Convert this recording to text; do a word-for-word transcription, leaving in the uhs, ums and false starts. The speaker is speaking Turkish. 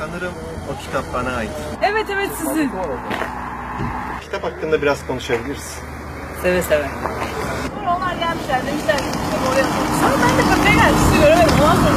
Sanırım o kitap bana ait. Evet evet sizin. Kitap hakkında biraz konuşabiliriz. Seve seve. Sonra onlar gelmişler demişler ki işte oraya. Sonra ben de kafeye gelmek istiyorum. Evet ondan sonra